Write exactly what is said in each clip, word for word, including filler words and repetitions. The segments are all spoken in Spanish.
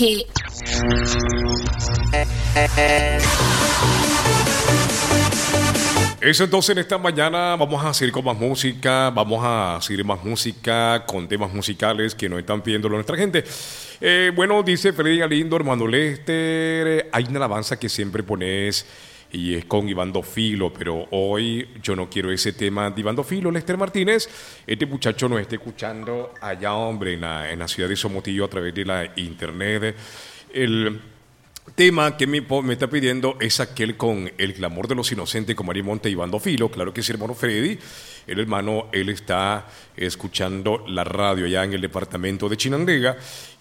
que... Eso entonces en esta mañana vamos a seguir con más música, vamos a seguir más música con temas musicales que nos están pidiendo nuestra gente. Eh, bueno, dice Freddy Galindo, hermano Lester, hay una alabanza que siempre pones y es con Iván Dofilo, pero hoy yo no quiero ese tema de Iván Dofilo, Lester Martínez. Este muchacho nos está escuchando allá, hombre, en la, en la ciudad de Somotillo a través de la internet. El tema que me, me está pidiendo es aquel con El clamor de los inocentes con María Monte y Iván Dofilo. Claro que sí, hermano Freddy. El hermano, él está escuchando la radio allá en el departamento de Chinandega.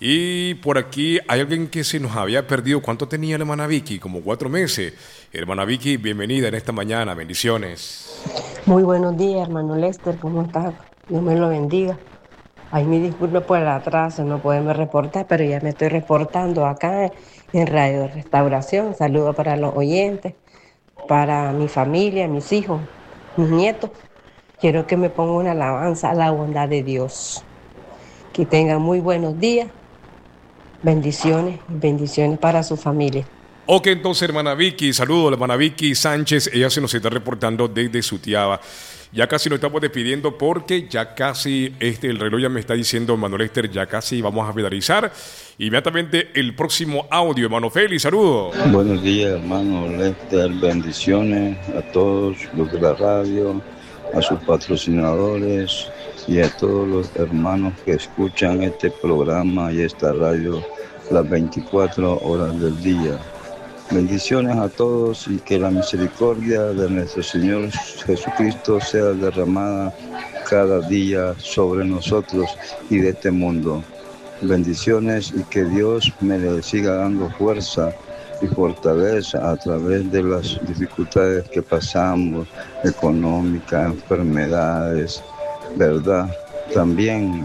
Y por aquí hay alguien que se nos había perdido. ¿Cuánto tenía la hermana Vicky? Como cuatro meses. Hermana Vicky, bienvenida en esta mañana. Bendiciones. Muy buenos días, hermano Lester. ¿Cómo estás? Dios me lo bendiga. Ay, mi disculpa por el atraso, no poderme reportar, pero ya me estoy reportando acá en Radio Restauración. Saludos para los oyentes, para mi familia, mis hijos, mis nietos. Quiero que me ponga una alabanza a la bondad de Dios. Que tengan muy buenos días. Bendiciones, bendiciones para su familia. Ok, entonces, hermana Vicky, saludos a la hermana Vicky Sánchez. Ella se nos está reportando desde Sutiaba. Ya casi nos estamos despidiendo porque ya casi este, el reloj ya me está diciendo, hermano Lester, ya casi vamos a finalizar. Inmediatamente el próximo audio, hermano Félix, saludos. Buenos días, hermano Lester, bendiciones a todos los de la radio, a sus patrocinadores y a todos los hermanos que escuchan este programa y esta radio las veinticuatro horas del día. Bendiciones a todos y que la misericordia de nuestro Señor Jesucristo sea derramada cada día sobre nosotros y de este mundo. Bendiciones y que Dios me siga dando fuerza y fortaleza a través de las dificultades que pasamos, económicas, enfermedades, ¿verdad? También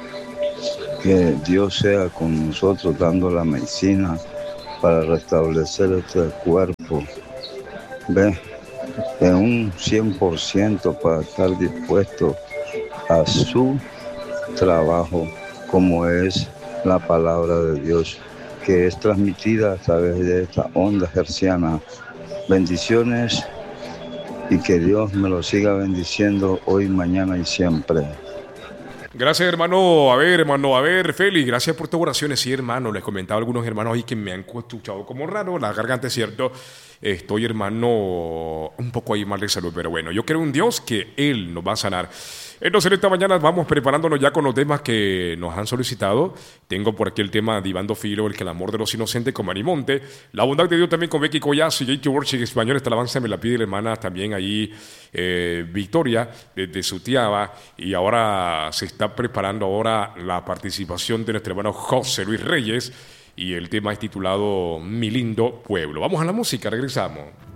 que Dios sea con nosotros dando la medicina para restablecer este cuerpo. Ve, en un cien por ciento para estar dispuesto a su trabajo, como es la palabra de Dios, que es transmitida a través de esta onda herciana. Bendiciones y que Dios me lo siga bendiciendo hoy, mañana y siempre. Gracias, hermano. A ver, hermano, a ver, Félix, gracias por tus oraciones. Sí, hermano, les comentaba a algunos hermanos ahí que me han escuchado como raro, la garganta es cierto. Estoy, hermano, un poco ahí mal de salud, pero bueno, yo creo en Dios que Él nos va a sanar. Entonces, esta mañana vamos preparándonos ya con los temas que nos han solicitado. Tengo por aquí el tema de Iván Dofilo, El clamor de los inocentes con Marimonte. La bondad de Dios también con Becky Collazo y J T Worship en español. Esta alabanza me la pide la hermana también ahí, eh, Victoria, desde Sutiaba. Y ahora se está preparando ahora la participación de nuestro hermano José Luis Reyes. Y el tema es titulado Mi lindo pueblo. Vamos a la música, regresamos.